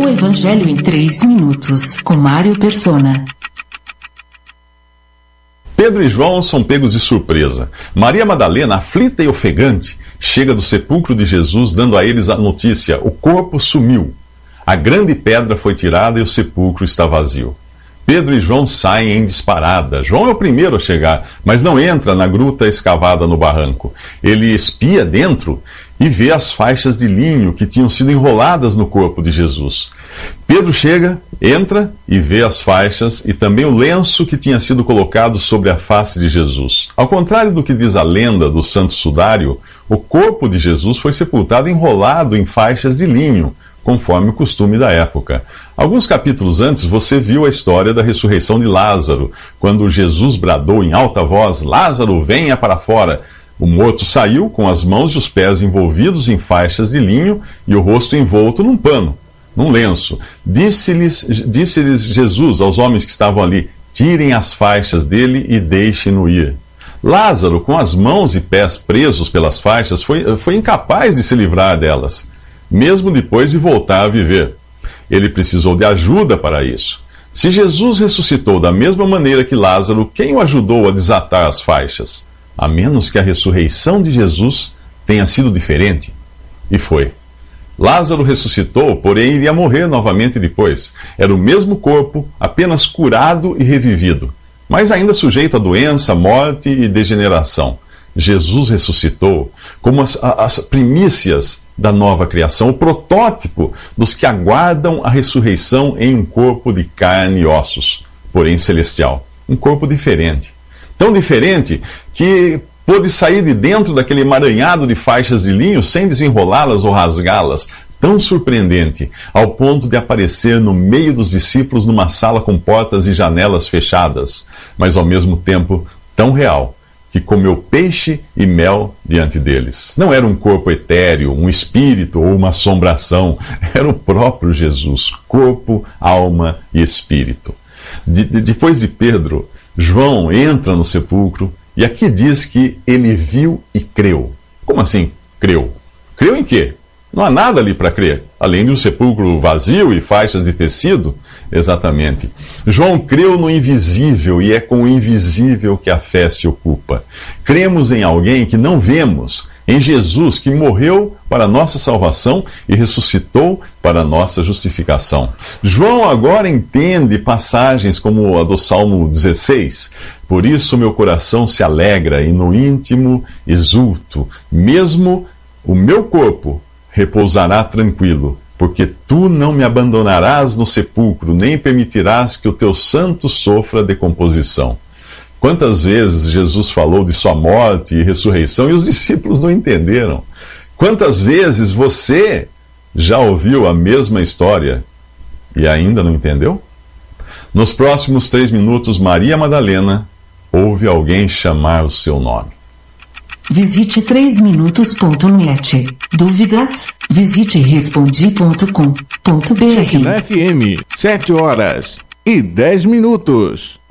O Evangelho em 3 minutos, com Mário Persona. Pedro e João são pegos de surpresa. Maria Madalena, aflita e ofegante, chega do sepulcro de Jesus, dando a eles a notícia: o corpo sumiu. A grande pedra foi tirada e o sepulcro está vazio. Pedro e João saem em disparada. João é o primeiro a chegar, mas não entra na gruta escavada no barranco. Ele espia dentro e vê as faixas de linho que tinham sido enroladas no corpo de Jesus. Pedro chega, entra e vê as faixas e também o lenço que tinha sido colocado sobre a face de Jesus. Ao contrário do que diz a lenda do Santo Sudário, o corpo de Jesus foi sepultado enrolado em faixas de linho, conforme o costume da época. Alguns capítulos antes, você viu a história da ressurreição de Lázaro, quando Jesus bradou em alta voz: Lázaro, venha para fora. O morto saiu com as mãos e os pés envolvidos em faixas de linho e o rosto envolto num pano, num lenço. Disse-lhes Jesus aos homens que estavam ali: tirem as faixas dele e deixem-no ir. Lázaro, com as mãos e pés presos pelas faixas, foi incapaz de se livrar delas, mesmo depois de voltar a viver. Ele precisou de ajuda para isso. Se Jesus ressuscitou da mesma maneira que Lázaro, quem o ajudou a desatar as faixas? A menos que a ressurreição de Jesus tenha sido diferente. E foi. Lázaro ressuscitou, porém iria morrer novamente depois. Era o mesmo corpo, apenas curado e revivido, mas ainda sujeito a doença, morte e degeneração. Jesus ressuscitou como as primícias da nova criação, o protótipo dos que aguardam a ressurreição em um corpo de carne e ossos, porém celestial. Um corpo diferente. Tão diferente que pôde sair de dentro daquele emaranhado de faixas de linho sem desenrolá-las ou rasgá-las. Tão surpreendente, ao ponto de aparecer no meio dos discípulos numa sala com portas e janelas fechadas, mas ao mesmo tempo tão real, que comeu peixe e mel diante deles. Não era um corpo etéreo, um espírito ou uma assombração. Era o próprio Jesus, corpo, alma e espírito. Depois de Pedro, João entra no sepulcro e aqui diz que ele viu e creu. Como assim creu? Creu em quê? Não há nada ali para crer, além de um sepulcro vazio e faixas de tecido. Exatamente. João creu no invisível e é com o invisível que a fé se ocupa. Cremos em alguém que não vemos, em Jesus que morreu para a nossa salvação e ressuscitou para a nossa justificação. João agora entende passagens como a do Salmo 16. Por isso meu coração se alegra e no íntimo exulto, mesmo o meu corpo repousará tranquilo, porque tu não me abandonarás no sepulcro, nem permitirás que o teu santo sofra decomposição. Quantas vezes Jesus falou de sua morte e ressurreição e os discípulos não entenderam? Quantas vezes você já ouviu a mesma história e ainda não entendeu? Nos próximos 3 minutos, Maria Madalena ouve alguém chamar o seu nome. Visite 3minutos.net. Dúvidas? Visite respondi.com.br. Na FM, 7 horas e 10 minutos.